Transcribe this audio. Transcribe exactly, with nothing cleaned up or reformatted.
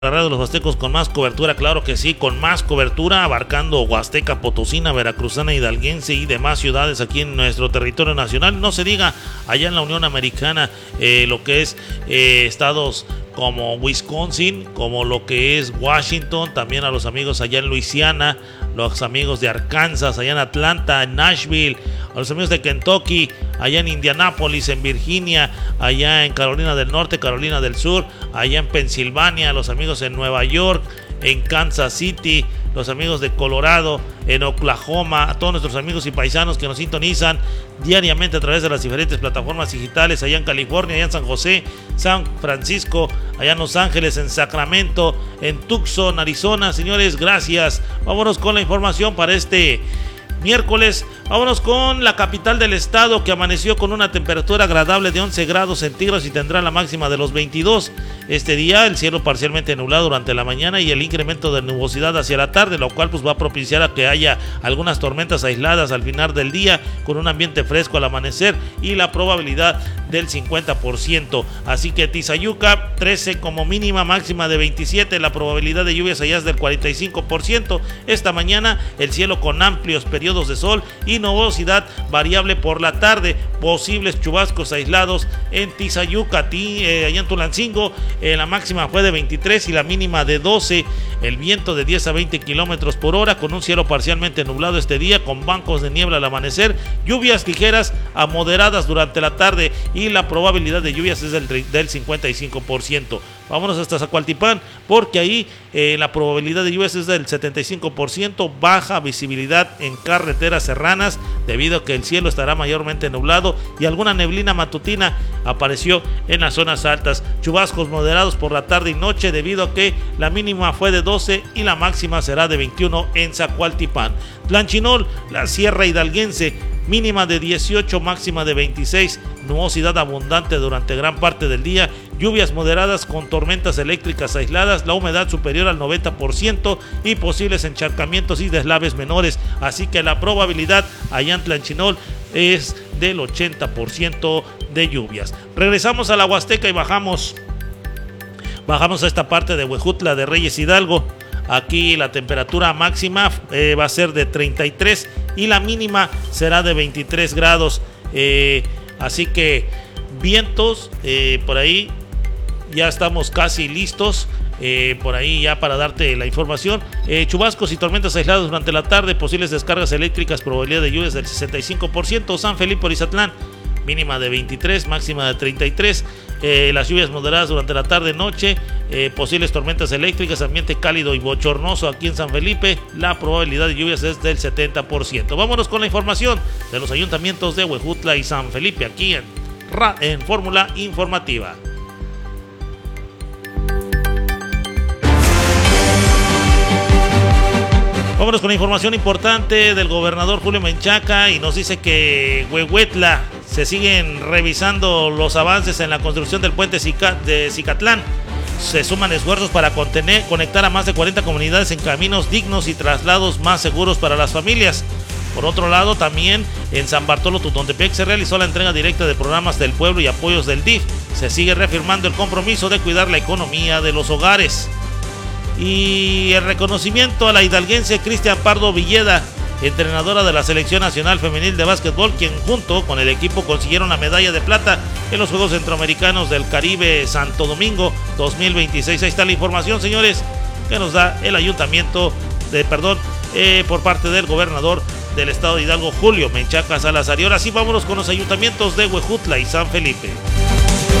La radio de los Huastecos con más cobertura, claro que sí, con más cobertura, abarcando Huasteca, Potosina, Veracruzana, Hidalguense y demás ciudades aquí en nuestro territorio nacional. No se diga allá en la Unión Americana, eh, lo que es eh, estados como Wisconsin, como lo que es Washington, también a los amigos allá en Luisiana, los amigos de Arkansas, allá en Atlanta, en Nashville, a los amigos de Kentucky, allá en Indianápolis, en Virginia, allá en Carolina del Norte, Carolina del Sur, allá en Pensilvania, los amigos en Nueva York, en Kansas City, los amigos de Colorado, en Oklahoma, a todos nuestros amigos y paisanos que nos sintonizan diariamente a través de las diferentes plataformas digitales, allá en California, allá en San José, San Francisco, allá en Los Ángeles, en Sacramento, en Tucson, Arizona. Señores, gracias. Vámonos con la información para este miércoles. Vámonos con la capital del estado, que amaneció con una temperatura agradable de once grados centígrados y tendrá la máxima de los veintidós. Este día el cielo parcialmente nublado durante la mañana y el incremento de nubosidad hacia la tarde, lo cual pues va a propiciar a que haya algunas tormentas aisladas al final del día, con un ambiente fresco al amanecer y la probabilidad del cincuenta por ciento. Así que Tizayuca trece como mínima, máxima de veintisiete, la probabilidad de lluvias allá es del cuarenta y cinco por ciento. Esta mañana el cielo con amplios periodos de sol y nubosidad variable por la tarde, posibles chubascos aislados en Tizayuca, eh, allá en Tulancingo. Eh, la máxima fue de veintitrés y la mínima de doce, el viento de diez a veinte kilómetros por hora, con un cielo parcialmente nublado este día, con bancos de niebla al amanecer, lluvias ligeras a moderadas durante la tarde y la probabilidad de lluvias es del, del cincuenta y cinco por ciento. Vámonos hasta Zacualtipán, porque ahí eh, la probabilidad de lluvias es del setenta y cinco por ciento, baja visibilidad en carreteras serranas debido a que el cielo estará mayormente nublado y alguna neblina matutina apareció en las zonas altas. Chubascos moderados por la tarde y noche debido a que la mínima fue de doce y la máxima será de veintiuno en Zacualtipán. Tlanchinol, la Sierra Hidalguense, mínima de dieciocho, máxima de veintiséis, nubosidad abundante durante gran parte del día, lluvias moderadas con tormentas eléctricas aisladas, la humedad superior al noventa por ciento y posibles encharcamientos y deslaves menores, así que la probabilidad allá en Tlanchinol es del ochenta por ciento de lluvias. Regresamos a la Huasteca y bajamos, bajamos a esta parte de Huejutla de Reyes Hidalgo. Aquí la temperatura máxima eh, va a ser de treinta y tres y la mínima será de veintitrés grados. Eh, así que vientos, eh, por ahí ya estamos casi listos. Eh, por ahí ya para darte la información. Eh, chubascos y tormentas aisladas durante la tarde, posibles descargas eléctricas, probabilidad de lluvias del sesenta y cinco por ciento. San Felipe Orizatlán, mínima de veintitrés, máxima de treinta y tres. Eh, las lluvias moderadas durante la tarde noche, eh, posibles tormentas eléctricas, ambiente cálido y bochornoso aquí en San Felipe, la probabilidad de lluvias es del setenta por ciento. Vámonos con la información de los ayuntamientos de Huejutla y San Felipe aquí en, en Fórmula Informativa. Vámonos con la información importante del gobernador Julio Menchaca, y nos dice que Huehuetla se siguen revisando los avances en la construcción del puente de Cicatlán. Se suman esfuerzos para contener, conectar a más de cuarenta comunidades en caminos dignos y traslados más seguros para las familias. Por otro lado, también en San Bartolo Tutontepec se realizó la entrega directa de programas del pueblo y apoyos del D I F. Se sigue reafirmando el compromiso de cuidar la economía de los hogares. Y el reconocimiento a la hidalguense Cristian Pardo Villeda, entrenadora de la Selección Nacional Femenil de Básquetbol, quien junto con el equipo consiguieron la medalla de plata en los Juegos Centroamericanos del Caribe Santo Domingo dos mil veintiséis. Ahí está la información, señores, que nos da el ayuntamiento de, perdón, eh, por parte del gobernador del estado de Hidalgo, Julio Menchaca Salazar. Y ahora sí, vámonos con los ayuntamientos de Huejutla y San Felipe.